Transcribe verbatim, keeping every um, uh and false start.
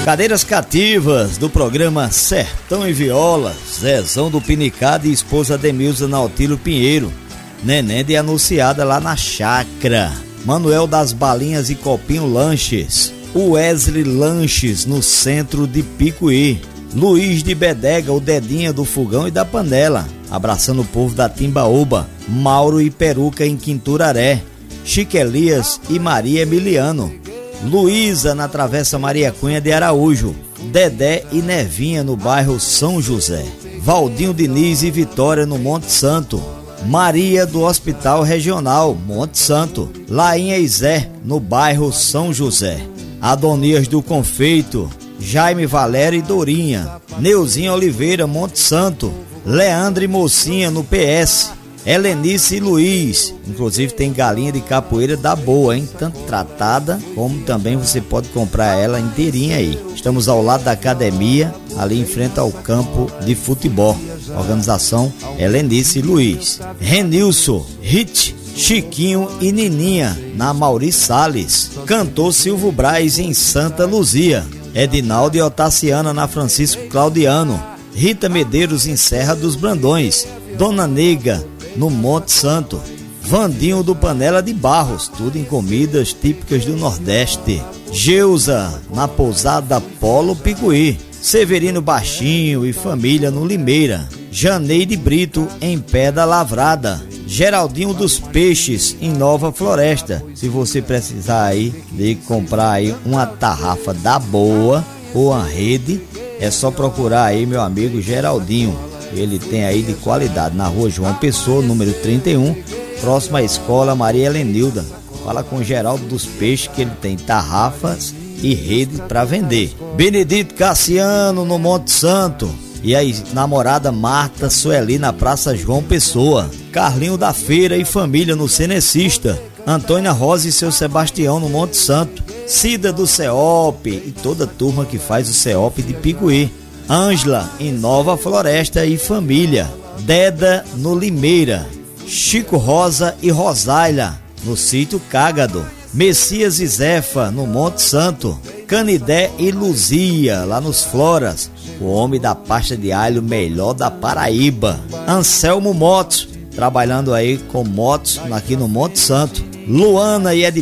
Cadeiras cativas do programa Sertão e Viola, Zezão do Pinicado e esposa Demilza Nautilo Pinheiro, Neném de anunciada lá na chácara, Manuel das Balinhas e Copinho Lanches, Wesley Lanches no centro de Picuí, Luiz de Bedega, o Dedinha do Fogão e da Panela, abraçando o povo da Timbaúba, Mauro e Peruca em Quinturaré, Chique Elias e Maria Emiliano, Luísa na Travessa Maria Cunha de Araújo, Dedé e Nevinha no bairro São José, Valdinho Diniz e Vitória no Monte Santo, Maria do Hospital Regional Monte Santo, Lainha e Zé no bairro São José, Adonias do Confeito, Jaime Valério e Dorinha, Neuzinha Oliveira Monte Santo, Leandro e Mocinha no P S, Helenice e Luiz, inclusive tem galinha de capoeira da boa, hein? Tanto tratada, como também você pode comprar ela inteirinha aí. Estamos ao lado da academia, ali em frente ao campo de futebol. Organização Helenice e Luiz. Renilson, Hit, Chiquinho e Nininha, na Mauri Salles. Cantor Silvio Braz em Santa Luzia. Edinaldo e Otaciana na Francisco Claudiano. Rita Medeiros em Serra dos Brandões. Dona Nega no Monte Santo, Vandinho do Panela de Barros, tudo em comidas típicas do Nordeste. Geusa na Pousada Polo Picuí, Severino Baixinho e família no Limeira, Janeide Brito em Pedra Lavrada, Geraldinho dos Peixes em Nova Floresta. Se você precisar aí de comprar aí uma tarrafa da boa ou uma rede, é só procurar aí meu amigo Geraldinho. Ele tem aí de qualidade na rua João Pessoa, número trinta e um, próximo à escola Maria Helenilda. Fala com o Geraldo dos Peixes que ele tem tarrafas e rede para vender. Benedito Cassiano no Monte Santo. E aí, namorada Marta Sueli na Praça João Pessoa. Carlinho da Feira e família no Cenecista. Antônia Rosa e seu Sebastião no Monte Santo. Cida do C E O P e toda a turma que faz o C E O P de Picuí. Ângela em Nova Floresta e família, Deda no Limeira, Chico Rosa e Rosália no sítio Cágado, Messias e Zefa no Monte Santo, Canidé e Luzia lá nos Floras, o homem da pasta de alho melhor da Paraíba, Anselmo Motos, trabalhando aí com motos aqui no Monte Santo, Luana e Ed